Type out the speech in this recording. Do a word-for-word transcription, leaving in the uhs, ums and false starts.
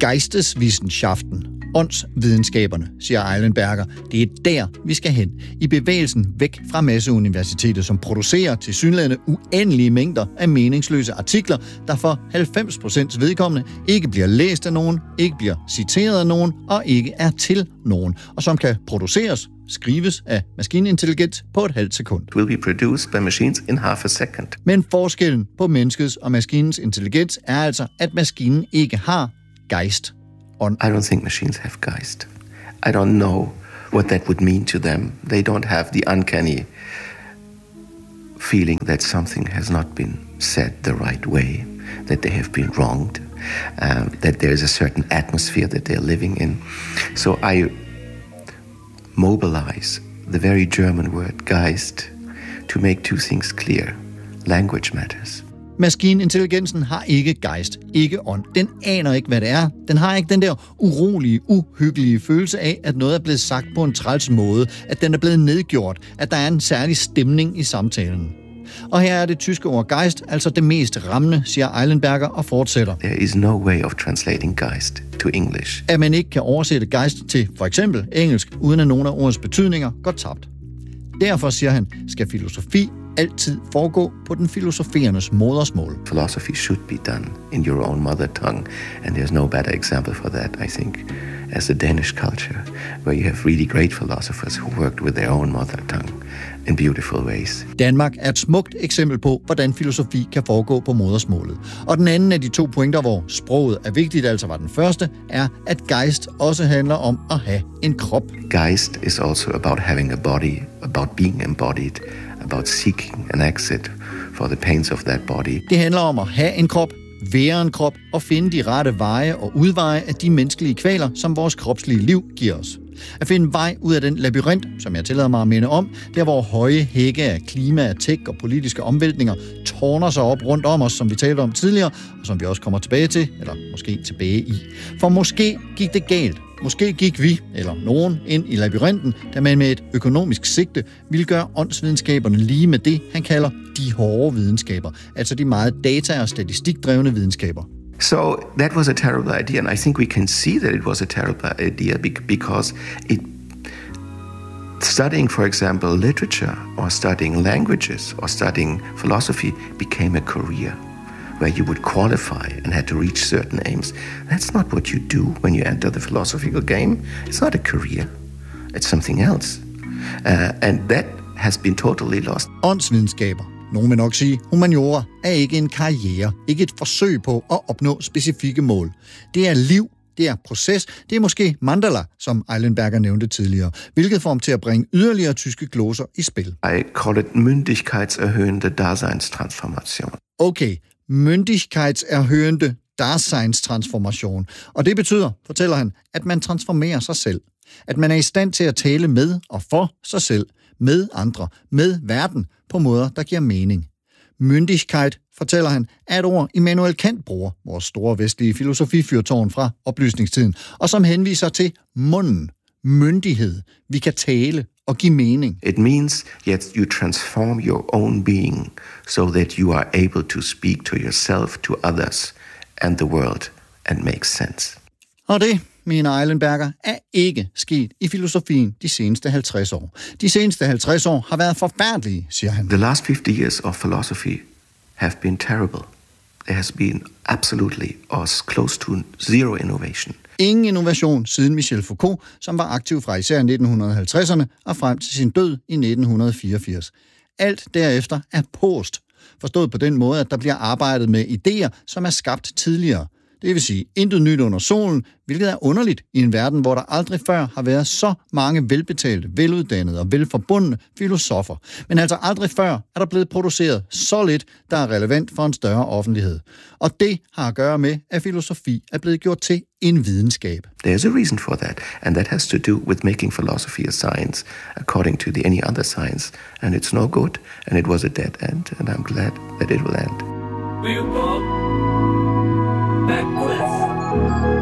Geisteswissenschaften, åndsvidenskaberne, siger Eilenberger. Det er der, vi skal hen. I bevægelsen væk fra masseuniversitetet, som producerer tilsyneladende uendelige mængder af meningsløse artikler, der for halvfems procent vedkommende ikke bliver læst af nogen, ikke bliver citeret af nogen og ikke er til nogen, og som kan produceres, skrives af maskinintelligens på et halvt sekund. Will be produced by machines in half a second. Men forskellen på menneskets og maskinens intelligens er altså, at maskinen ikke har Geist. On. I don't think machines have Geist. I don't know what that would mean to them. They don't have the uncanny feeling that something has not been said the right way, that they have been wronged, um, that there is a certain atmosphere that they're living in. So I mobilize the very German word Geist to make two things clear. Language matters. Maskinintelligensen har ikke Geist, ikke ånd. Den aner ikke, hvad det er. Den har ikke den der urolige, uhyggelige følelse af, at noget er blevet sagt på en træls måde, at den er blevet nedgjort, at der er en særlig stemning i samtalen. Og her er det tyske ord Geist, altså det mest rammende, siger Eilenberger og fortsætter. There is no way of translating Geist to English. At man ikke kan oversætte Geist til for eksempel engelsk, uden at nogen af ordets betydninger går tabt. Derfor, siger han, skal filosofi altid foregå på den filosoferendes modersmål. Philosophy should be done in your own mother tongue, and there's no better example for that, I think, as the Danish culture, where you have really great philosophers who worked with their own mother tongue in beautiful ways. Danmark er et smukt eksempel på, hvordan filosofi kan foregå på modersmålet. Og den anden af de to pointer, hvor sproget er vigtigt, altså var den første, er, at Geist også handler om at have en krop. Geist is also about having a body, about being embodied, about seeking an exit for the pains of that body. Det handler om at have en krop, være en krop og finde de rette veje og udveje af de menneskelige kvaler, som vores kropslige liv giver os. At finde vej ud af den labyrint, som jeg tillader mig at minde om, der hvor høje hække af klima, tech og politiske omvæltninger tårner sig op rundt om os, som vi talte om tidligere, og som vi også kommer tilbage til, eller måske tilbage i. For måske gik det galt. Måske gik vi, eller nogen, ind i labyrinten, da man med et økonomisk sigte ville gøre åndsvidenskaberne lige med det, han kalder de hårde videnskaber, altså de meget data- og statistikdrevne videnskaber. So that was a terrible idea, and I think we can see that it was a terrible idea because it studying, for example, literature or studying languages or studying philosophy became a career where you would qualify and had to reach certain aims. That's not what you do when you enter the philosophical game. It's not a career. It's something else. Uh, and that has been totally lost. Åndsvidenskaber, nogen vil nok sige humaniora, er ikke en karriere, ikke et forsøg på at opnå specifikke mål. Det er liv, det er proces, det er måske mandala, som Eilenberger nævnte tidligere, hvilket får ham til at bringe yderligere tyske gloser i spil. I call it myndighkeitserhöhende Daseinstransformation. Okay, myndighkeitserhöhende Daseinstransformation. Og det betyder, fortæller han, at man transformerer sig selv. At man er i stand til at tale med og for sig selv, med andre, med verden, på måder, der giver mening. Myndigkeit, fortæller han, er et ord, Immanuel Kant bruger, vores store vestlige filosofifyrtårn fra oplysningstiden, og som henviser til munden, myndighed. Vi kan tale og give mening. It means that you transform your own being so that you are able to speak to yourself, to others and the world and make sense. Og det, mener Eilenberger, er ikke sket i filosofien de seneste halvtreds år. De seneste halvtreds år har været forfærdelige, siger han. The last fifty years of philosophy have been terrible. There has been absolutely or close to zero innovation. Ingen innovation siden Michel Foucault, som var aktiv fra især nitten halvtredserne og frem til sin død i nitten fireogfirs. Alt derefter er post, forstået på den måde, at der bliver arbejdet med idéer, som er skabt tidligere. Det vil sige intet nyt under solen, hvilket er underligt i en verden, hvor der aldrig før har været så mange velbetalte, veluddannede og velforbundne filosofer. Men altså aldrig før er der blevet produceret så lidt, der er relevant for en større offentlighed. Og det har at gøre med, at filosofi er blevet gjort til en videnskab. There's a reason for that, and that has to do with making philosophy a science according to the any other science, and it's no good, and it was a dead end, and I'm glad that it will end. We walk backwards.